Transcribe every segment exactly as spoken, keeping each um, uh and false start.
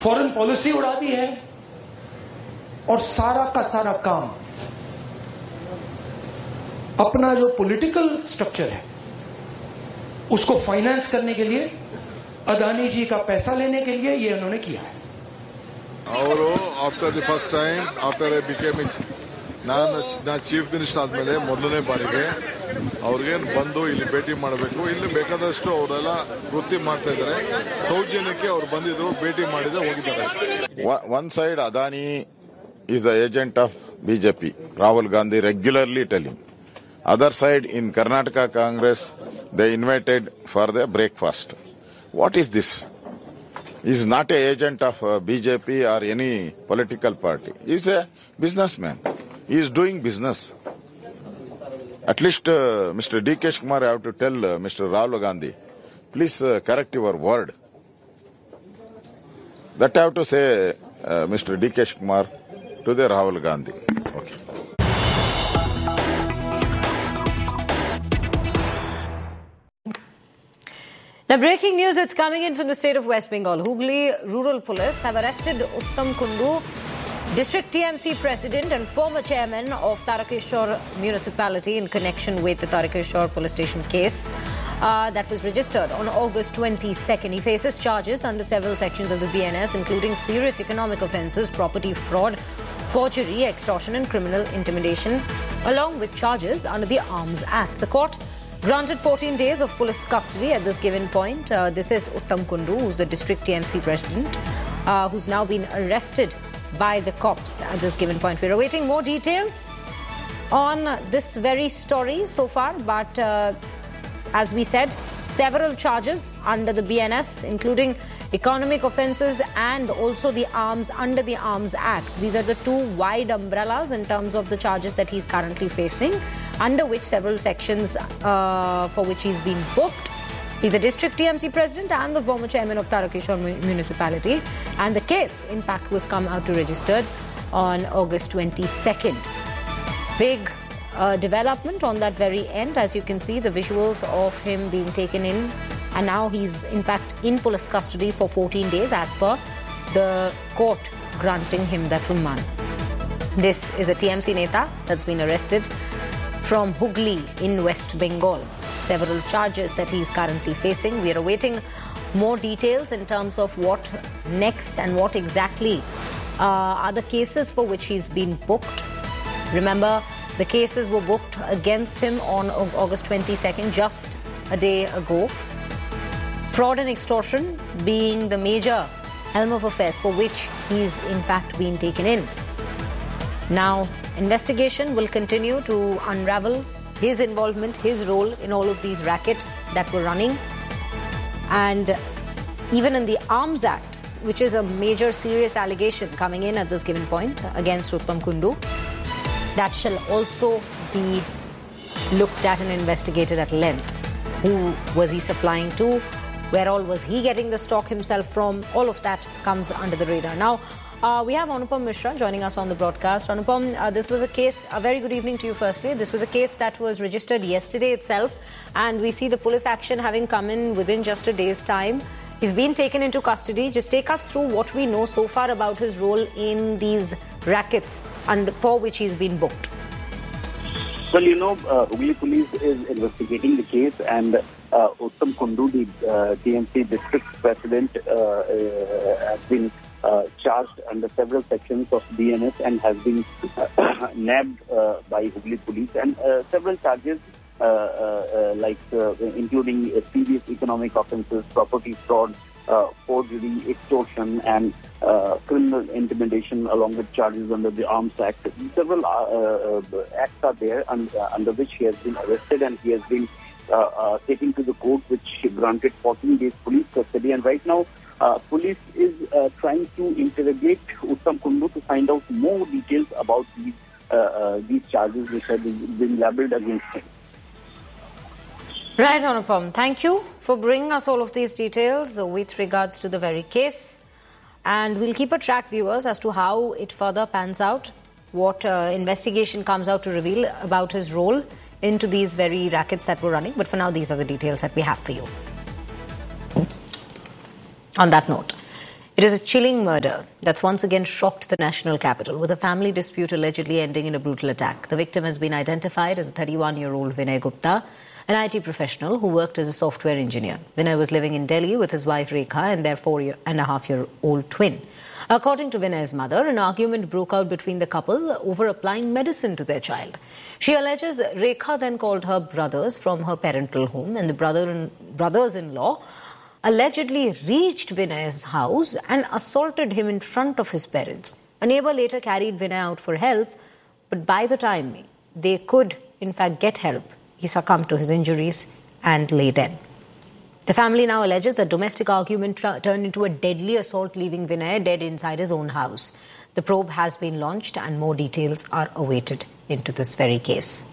Foreign policy उड़ा दी है और सारा का सारा काम अपना जो पॉलिटिकल स्ट्रक्चर है उसको फाइनेंस करने के लिए, अदानी जी का पैसा लेने के लिए ये उन्होंने किया है. ಅವರು after the first time after I became ನಾನು ನಾ ಚೀಫ್ ಮಿನಿಸ್ಟರ್ ಆದ್ಮೇಲೆ ಮೊದಲನೇ ಬಾರಿಗೆ ಅವ್ರಿಗೇನು ಬಂದು ಇಲ್ಲಿ ಭೇಟಿ ಮಾಡಬೇಕು, ಇಲ್ಲಿ ಬೇಕಾದಷ್ಟು ಅವರೆಲ್ಲ ವೃತ್ತಿ ಮಾಡ್ತಾ ಇದ್ದಾರೆ, ಸೌಜನ್ಯಕ್ಕೆ ಅವ್ರು ಬಂದಿದ್ರು, ಭೇಟಿ ಮಾಡಿದ್ರೆ ಹೋಗಿದ್ದಾರೆ. One side Adani is the agent of BJP, Rahul Gandhi regularly telling. Other side in Karnataka Congress they invited for the breakfast. What is this? He is not an agent of uh, B J P or any political party. He is a businessman. He is doing business. At least uh, Mister D K Shiv Kumar have to tell uh, Mister Rahul Gandhi, please uh, correct your word. That I have to say uh, Mister D K Shiv Kumar to the Rahul Gandhi. Okay. Now, breaking news, it's coming in from the state of West Bengal. Hooghly Rural Police have arrested Uttam Kundu, District T M C President and former Chairman of Tarakeshwar Municipality in connection with the Tarakeshwar Police Station case uh, that was registered on August twenty-second. He faces charges under several sections of the B N S, including serious economic offences, property fraud, forgery, extortion and criminal intimidation, along with charges under the Arms Act. The court granted fourteen days of police custody at this given point. Uh, this is Uttam Kundu, who's the district T M C president, uh, who's now been arrested by the cops at this given point. We're awaiting more details on this very story so far, but uh, as we said, several charges under the B N S, including economic offences and also the arms under the Arms Act. These are the two wide umbrellas in terms of the charges that he's currently facing, under which several sections uh, for which he's been booked. He's the district T M C president and the former chairman of Tarakeshwar Municipality, and the case in fact was come out to registered on August twenty-second. Big uh, development on that very end. As you can see, the visuals of him being taken in, and now he's in fact in police custody for fourteen days as per the court granting him that remand. This is a T M C neta that's been arrested from Hooghly in West Bengal. Several charges that he is currently facing. We are awaiting more details in terms of what next and what exactly uh, are the cases for which he's been booked. Remember, the cases were booked against him on August twenty-second, just a day ago. Fraud and extortion being the major helm of affairs for which he's in fact been taken in. Now, investigation will continue to unravel his involvement, his role in all of these rackets that were running. And even in the Arms Act, which is a major serious allegation coming in at this given point against Uttam Kundu, that shall also be looked at and investigated at length. Who was he supplying to? Where all was he getting the stock himself from? All of that comes under the radar. Now, uh, we have Anupam Mishra joining us on the broadcast. Anupam, uh, this was a case, a very good evening to you firstly. This was a case that was registered yesterday itself, and we see the police action having come in within just a day's time. He's been taken into custody. Just take us through what we know so far about his role in these rackets and for which he's been booked. Well, you know, uh, Hooghly Police is investigating the case, and uh, Uttam Kundu, the uh, T M C district president, uh, uh, has been uh, charged under several sections of B N S and has been uh, nabbed uh, by Hooghly Police, and uh, several charges uh, uh, uh, like uh, including uh, serious economic offences, property fraud, uh, forgery, extortion, and uh, criminal intimidation, along with charges under the Arms Act. Several uh, uh, acts are there and, uh, under which he has been arrested, and he has been uh, uh, taken to the court, which granted fourteen days police custody. And right now, uh, police is uh, trying to interrogate Uttam Kundu to find out more details about these uh, uh, these charges which have been labelled against him. Right, Anupam. Thank you for bringing us all of these details with regards to the very case. And we'll keep a track, viewers, as to how it further pans out, what uh, investigation comes out to reveal about his role into these very rackets that were running. But for now, these are the details that we have for you. On that note, It is a chilling murder that's once again shocked the national capital, with a family dispute allegedly ending in a brutal attack. The victim has been identified as a thirty-one-year-old Vinay Gupta, an I T professional who worked as a software engineer. Vinay was living in Delhi with his wife Rekha and their four and a half year old twin. According to Vinay's mother, an argument broke out between the couple over applying medicine to their child. She alleges Rekha then called her brothers from her parental home, and the brother brothers-in-law allegedly reached Vinay's house and assaulted him in front of his parents. A neighbor later carried Vinay out for help, but by the time they could in fact get help, he succumbed to his injuries and lay dead. The family now alleges that domestic argument turned into a deadly assault, leaving Vinay dead inside his own house. The probe has been launched and more details are awaited into this very case.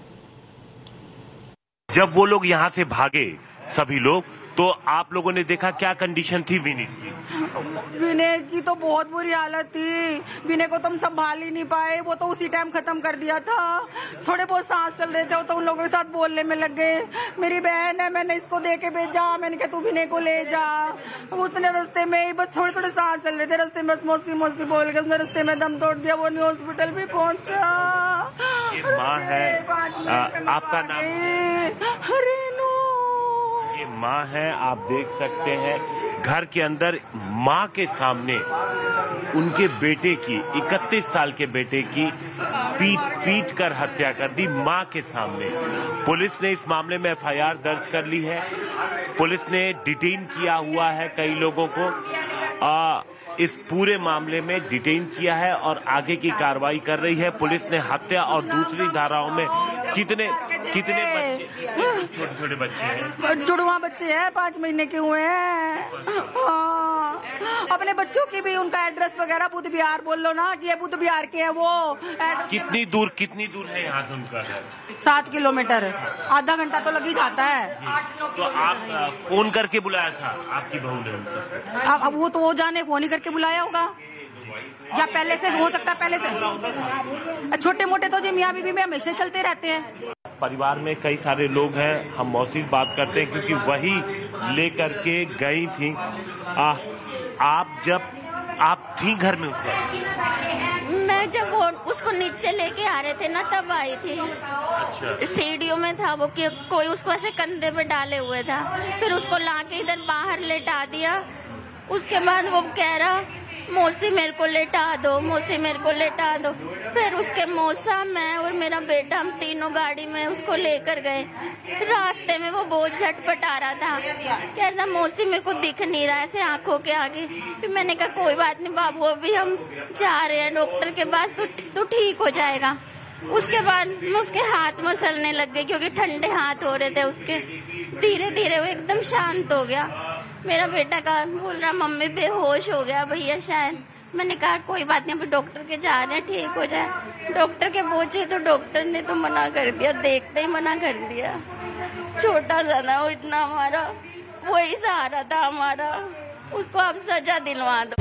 जब वो लोग यहाँ से भागे सभी लोग, तो आप लोगों ने देखा क्या कंडीशन थी विनय की? विनय की तो बहुत बुरी हालत थी। विनय को तो हम संभाल ही नहीं पाए, वो तो उसी टाइम खत्म कर दिया था। थोड़े बहुत सांस चल रहे थे तो उन लोगों के साथ बोलने में लग गए। मेरी बहन है, मैंने इसको दे के भेजा, मैंने कहा तू विनय को ले जा। उसने रास्ते में ही बस थोड़े थोड़े सांस चल रहे थे, रास्ते में बस मौसी मौसी बोल के उसने रास्ते में दम तोड़ दिया। वो नहीं हॉस्पिटल भी पहुंचा। ये माँ है, आपका नाम? रेनू। ये माँ है, आप देख सकते हैं घर के अंदर माँ के सामने उनके बेटे की, इकतीस साल के बेटे की पीट पीट कर हत्या कर दी माँ के सामने। पुलिस ने इस मामले में एफ आई आर दर्ज कर ली है। पुलिस ने डिटेन किया हुआ है कई लोगों को। आ, इस पूरे मामले में डिटेन किया है और आगे की कार्रवाई कर रही है। पुलिस ने हत्या और दूसरी धाराओं में कितने कितने बच्चे, छोटे छोटे बच्चे हैं, जुड़वा बच्चे हैं, पाँच महीने के हुए हैं। अपने बच्चों की भी उनका एड्रेस वगैरह बुध बिहार बोल लो ना कि ये बुध बिहार के हैं। वो कितनी दूर कितनी दूर है यहाँ से उनका? सात किलोमीटर, आधा घंटा तो लग ही जाता है। तो आप फोन करके बुलाया था आपकी बहू ने? अब वो तो वो जाने फोन ही करके बुलाया होगा या पहले से हो सकता है, पहले से। छोटे मोटे तो जी मियाँ बीबी में हमेशा चलते रहते हैं। परिवार में कई सारे लोग हैं, हम मौसी से बात करते हैं क्योंकि वही लेकर के गई थी। आ, आप जब आप थी घर में उसका? मैं जब वो उसको नीचे लेके आ रहे थे ना तब आई थी। अच्छा। सीढ़ियों में था वो कि कोई उसको ऐसे कंधे पे डाले हुए था, फिर उसको लाके इधर बाहर लेटा दिया। उसके बाद वो कह रहा मौसी मेरे को लेटा दो, मौसी मेरे को लेटा दो। फिर उसके मौसा, मैं और मेरा बेटा हम तीनों गाड़ी में उसको लेकर गए। रास्ते में वो बहुत झटपटा रहा था, कह रहा मौसी मेरे को दिख नहीं रहा ऐसे आंखों के आगे। फिर मैंने कहा कोई बात नहीं बाबू, अभी हम जा रहे हैं डॉक्टर के पास, तो तो ठीक हो जाएगा। उसके बाद मैं उसके हाथ मसलने लग गई क्योंकि ठंडे हाथ हो रहे थे उसके। धीरे धीरे वो एकदम शांत हो गया। मेरा बेटा का बोल रहा मम्मी बेहोश हो गया भैया शायद। मैंने कहा कोई बात नहीं, अभी डॉक्टर के जा रहे हैं, ठीक हो जाए। डॉक्टर के पहुंचे तो डॉक्टर ने तो मना कर दिया, देखते ही मना कर दिया। छोटा सा ना वो, इतना हमारा वही सहारा था हमारा, उसको आप सजा दिलवा दो।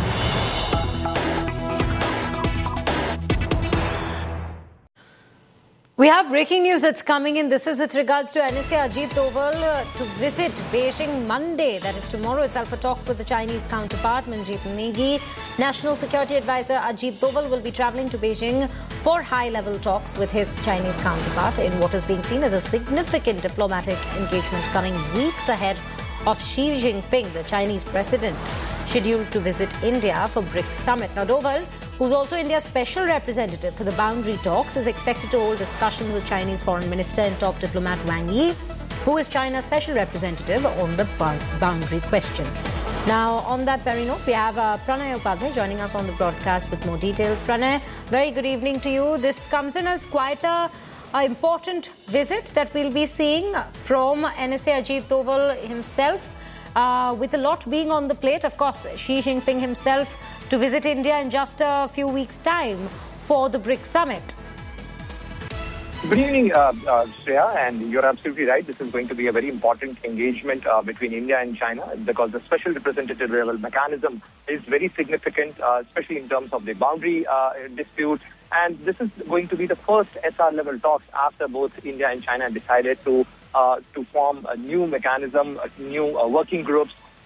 We have breaking news that's coming in. This is with regards to N S A Ajit Doval uh, to visit Beijing Monday, that is tomorrow itself, for talks with the Chinese counterpart Manjeet Negi. National Security Advisor Ajit Doval will be travelling to Beijing for high-level talks with his Chinese counterpart in what is being seen as a significant diplomatic engagement coming weeks ahead of Xi Jinping, the Chinese president, scheduled to visit India for BRICS summit. Now, Doval, who's also India's special representative for the boundary talks, is expected to hold discussions with Chinese Foreign Minister and top diplomat Wang Yi, who is China's special representative on the boundary question. Now, on that very note, we have uh, Pranay Upadhyay joining us on the broadcast with more details. Pranay, very good evening to you. This comes in as quite a, a important visit that we'll be seeing from N S A Ajit Doval himself, uh, with a lot being on the plate. Of course, Xi Jinping himself to visit India in just a few weeks' time for the BRICS summit. Good evening, uh, uh, Shreya, and you're absolutely right. This is going to be a very important engagement uh, between India and China because the special representative level mechanism is very significant, uh, especially in terms of the boundary uh, dispute. And this is going to be the first S R level talks after both India and China decided to uh, to form a new mechanism, a new uh, working groups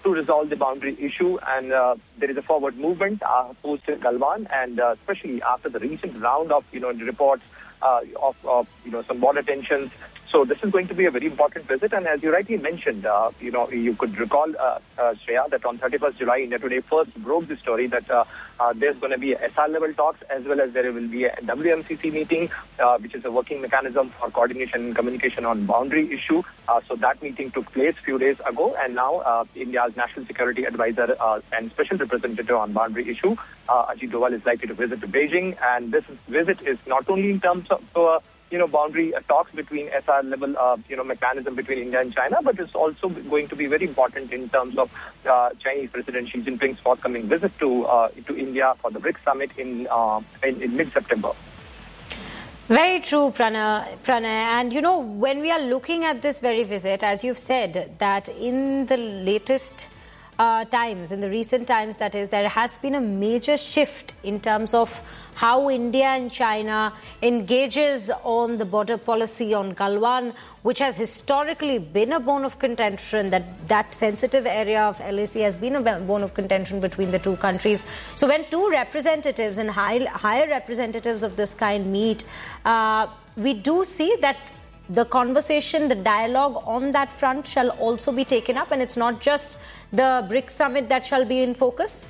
to resolve the boundary issue. And uh, there is a forward movement uh, post Galwan, and uh, especially after the recent round of, you know, reports uh, of, of, you know, some border tensions. So this is going to be a very important visit. And as you rightly mentioned, uh, you know, you could recall, uh, uh, Shreya, that on thirty-first July, India Today first broke the story that uh, uh, there's going to be S R level talks, as well as there will be a W M C C meeting, uh, which is a working mechanism for coordination and communication on boundary issue. Uh, so that meeting took place a few days ago. And now uh, India's National Security Advisor uh, and Special Representative on boundary issue, uh, Ajit Doval, is likely to visit to Beijing. And this visit is not only in terms of uh, you know, boundary uh, talks between S R level, uh, you know, mechanism between India and China, but it's also going to be very important in terms of uh, Chinese President Xi Jinping's forthcoming visit to uh, to India for the BRICS summit in uh, in, in mid-September. Very true, Pranay. Pranay. And, you know, when we are looking at this very visit, as you've said, that in the latest uh, times, in the recent times, that is, there has been a major shift in terms of how India and China engages on the border policy on Galwan, which has historically been a bone of contention. That that sensitive area of L A C has been a bone of contention between the two countries. So when two representatives and high, higher representatives of this kind meet, uh, we do see that the conversation, the dialogue on that front shall also be taken up, and it's not just the BRICS summit that shall be in focus.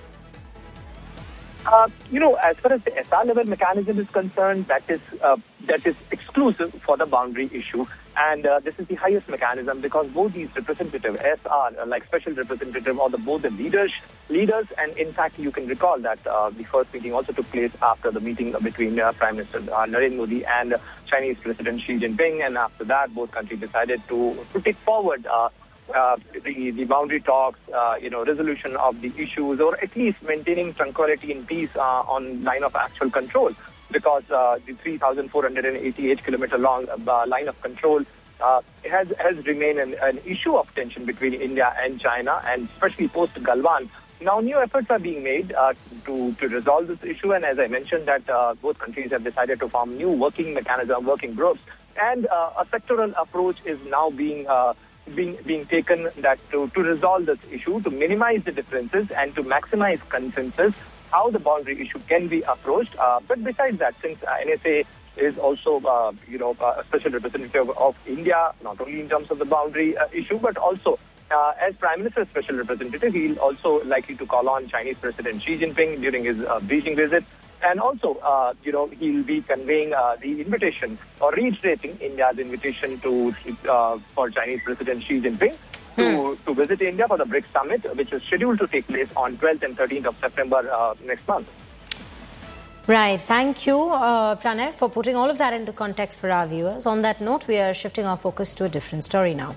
Uh, you know, as far as the S R level mechanism is concerned, that is uh, that is exclusive for the boundary issue, and uh, this is the highest mechanism because both these representatives, S R, uh, like special representative, or the both the leaders, leaders, and in fact, you can recall that uh, the first meeting also took place after the meeting between uh, Prime Minister uh, Narendra Modi and uh, Chinese President Xi Jinping, and after that, both countries decided to to take forward Uh, Uh, the, the boundary talks, uh, you know, resolution of the issues, or at least maintaining tranquility and peace uh, on line of actual control, because uh, the three thousand four hundred eighty-eight kilometer long uh, line of control uh, has has remained an, an issue of tension between India and China, and especially post Galwan. Now, new efforts are being made uh, to to resolve this issue, and as I mentioned, that uh, both countries have decided to form new working mechanism, working groups, and uh, a sectoral approach is now being uh, being being taken that to, to resolve this issue, to minimize the differences and to maximize consensus, how the boundary issue can be approached. Uh, but besides that, since uh, N S A is also, uh, you know, a special representative of India, not only in terms of the boundary uh, issue, but also uh, as Prime Minister's special representative, he'll also likely to call on Chinese President Xi Jinping during his uh, Beijing visit. And also, uh, you know, he'll be conveying uh, the invitation or reiterating India's invitation to uh, for Chinese President Xi Jinping to, hmm. to visit India for the BRICS summit, which is scheduled to take place on twelfth and thirteenth of September uh, next month. Right. Thank you, uh, Pranay, for putting all of that into context for our viewers. On that note, we are shifting our focus to a different story now.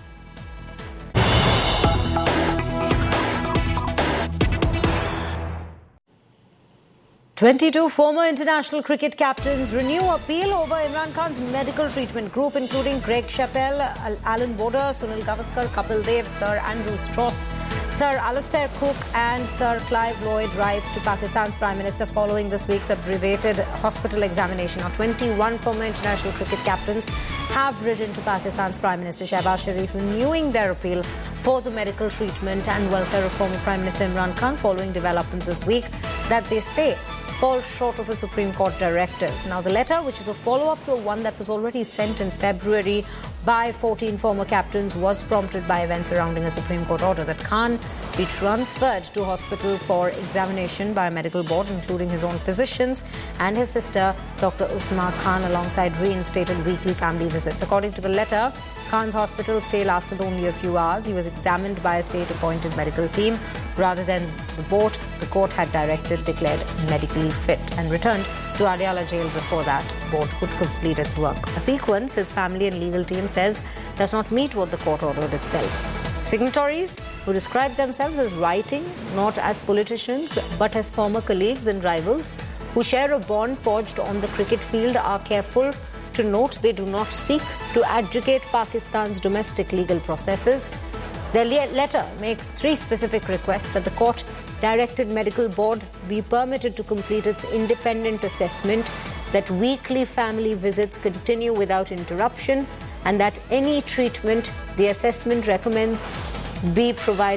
twenty-two former international cricket captains renew appeal over Imran Khan's medical treatment group, including Greg Chappell, Alan Border, Sunil Gavaskar, Kapil Dev, Sir Andrew Strauss, Sir Alastair Cook and Sir Clive Lloyd writes to Pakistan's Prime Minister following this week's abbreviated hospital examination. Now, twenty-one former international cricket captains have written to Pakistan's Prime Minister Shehbaz Sharif renewing their appeal for the medical treatment and welfare of former Prime Minister Imran Khan following developments this week that they say fall short of a Supreme Court directive. Now, the letter, which is a follow-up to a one that was already sent in February by fourteen former captains, was prompted by events surrounding a Supreme Court order that Khan be transferred to hospital for examination by a medical board, including his own physicians and his sister, Doctor Usma Khan, alongside reinstated weekly family visits. According to the letter, Khan's hospital stay lasted only a few hours. He was examined by a state-appointed medical team rather than the board the court had directed declared medically fit, and returned to Adiala jail before that board could complete its work. A sequence his family and legal team says does not meet what the court ordered itself. Signatories who describe themselves as writing not as politicians but as former colleagues and rivals who share a bond forged on the cricket field are careful to note they do not seek to adjudicate Pakistan's domestic legal processes. Their letter makes three specific requests: that the court directed medical board be permitted to complete its independent assessment, that weekly family visits continue without interruption, and that any treatment the assessment recommends be provided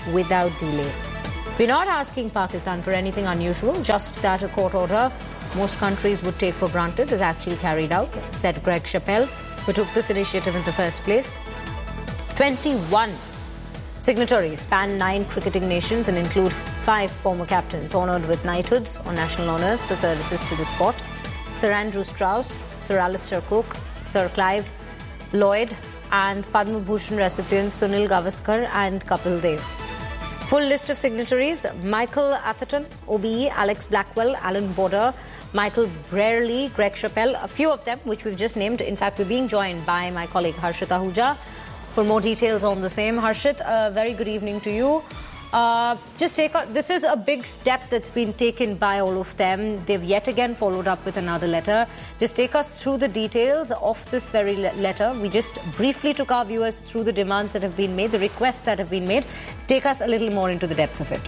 without delay. We're not asking Pakistan for anything unusual, just that a court order most countries would take for granted is actually carried out, said Greg Chappell, who took this initiative in the first place. twenty-one signatories span nine cricketing nations and include five former captains honoured with knighthoods or national honours for services to the sport. Sir Andrew Strauss, Sir Alistair Cook, Sir Clive Lloyd and Padma Bhushan recipients Sunil Gavaskar and Kapil Dev. Full list of signatories: Michael Atherton, O B E, Alex Blackwell, Alan Border, Michael Brierley, Greg Chappell, a few of them which we've just named. In fact, we're being joined by my colleague Harshit Ahuja for more details on the same. Harshit, a very good evening to you. Uh, just take a, this is a big step that's been taken by all of them. They've yet again followed up with another letter. Just take us through the details of this very le- letter. We just briefly took our viewers through the demands that have been made, the requests that have been made. Take us a little more into the depths of it.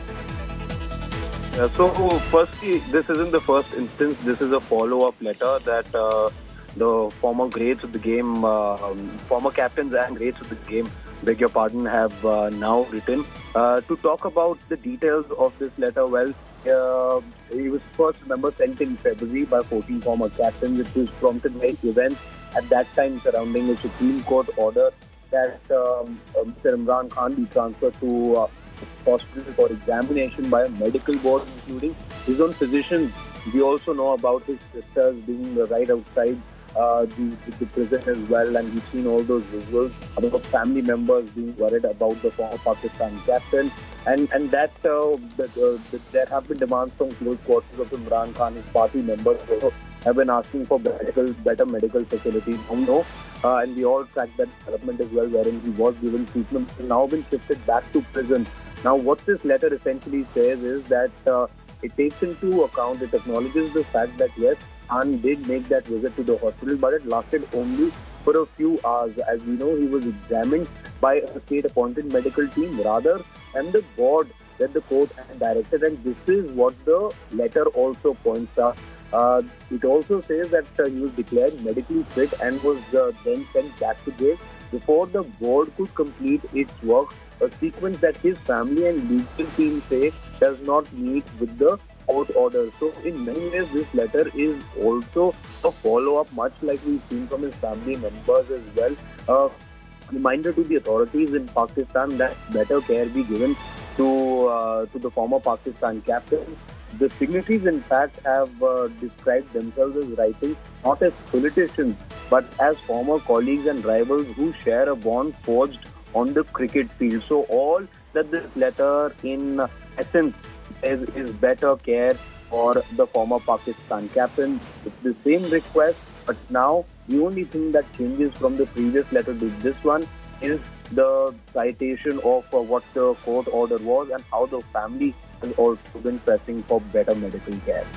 Yeah, so, firstly, this isn't the first instance. This is a follow-up letter that uh, the former greats of the game, uh, former captains and greats of the game, beg your pardon, have uh, now written. Uh, to talk about the details of this letter, well, uh, it was first, remember, sent in February by fourteen former captains. It was prompted by events at that time surrounding a Supreme Court order that um, uh, Mister Imran Khan be transferred to uh, hospital for examination by a medical board, including his own physicians. We also know about his sisters being right outside Uh, the, the prison as well, and we've seen all those visuals about family members being worried about the former Pakistan captain, and and that, uh, that, uh, that there have been demands from close quarters of Imran Khan. His party members also have been asking for medical, better medical facilities. Now, no, uh, and we all tracked that development as well, wherein he was given treatment and now been shifted back to prison. Now, what this letter essentially says is that uh, it takes into account, it acknowledges the fact that yes, Khan did make that visit to the hospital, but it lasted only for a few hours. As we know, he was examined by a state-appointed medical team rather than the board that the court had directed, and this is what the letter also points out. Uh, it also says that uh, he was declared medically fit and was uh, then sent back to jail before the board could complete its work, a sequence that his family and legal team say does not meet with the court order. So in many ways, this letter is also a follow-up, much like we've seen from his family members as well. Uh, reminder to the authorities in Pakistan that better care be given to uh, to the former Pakistan captain. The signatories, in fact, have uh, described themselves as writing not as politicians, but as former colleagues and rivals who share a bond forged on the cricket field. So all that this letter, in essence, Is, is better care for the former Pakistan captain. It's the same request, but now the only thing that changes from the previous letter to this one is the citation of uh, what the court order was and how the family has also been pressing for better medical care.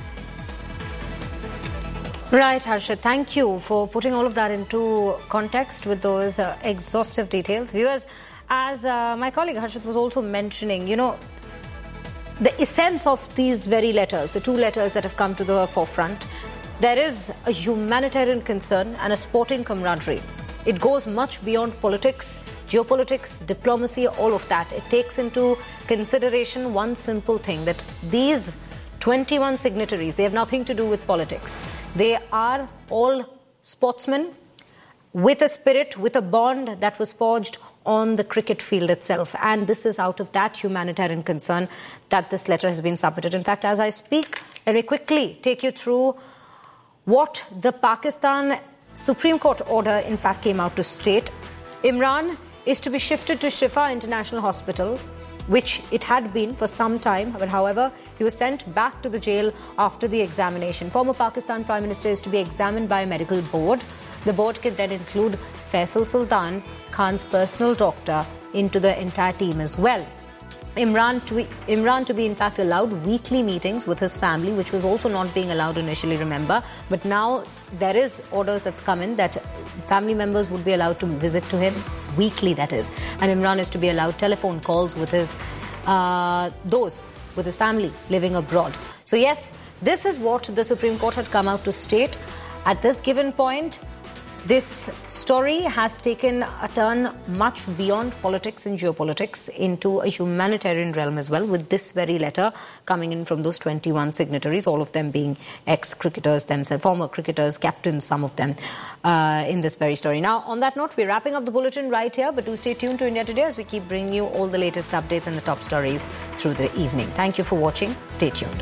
Right, Harshit, thank you for putting all of that into context with those uh, exhaustive details. Viewers, as uh, my colleague Harshit was also mentioning, you know, the essence of these very letters, the two letters that have come to the forefront, there is a humanitarian concern and a sporting camaraderie. It goes much beyond politics, geopolitics, diplomacy, all of that. It takes into consideration one simple thing, that these twenty-one signatories, they have nothing to do with politics. They are all sportsmen with a spirit, with a bond that was forged on the cricket field itself. And this is out of that humanitarian concern that this letter has been submitted. In fact, as I speak, let me quickly take you through what the Pakistan Supreme Court order in fact came out to state. Imran is to be shifted to Shifa International Hospital, which it had been for some time. But however, he was sent back to the jail after the examination. Former Pakistan Prime Minister is to be examined by a medical board. The board can then include Faisal Sultan, Khan's personal doctor, into the entire team as well. Imran to, be, Imran to be in fact allowed weekly meetings with his family, which was also not being allowed initially, remember. But now there is orders that's come in that family members would be allowed to visit to him weekly, that is. And Imran is to be allowed telephone calls with his, uh, those, with his family living abroad. So yes, this is what the Supreme Court had come out to state. At this given point, This story has taken a turn much beyond politics and geopolitics into a humanitarian realm as well, with this very letter coming in from those twenty-one signatories, all of them being ex-cricketers themselves, former cricketers, captains, some of them, uh, in this very story. Now, on that note, we're wrapping up the bulletin right here, but do stay tuned to India Today as we keep bringing you all the latest updates and the top stories through the evening. Thank you for watching. Stay tuned.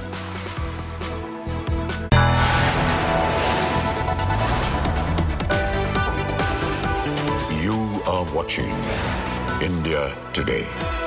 You are watching India Today.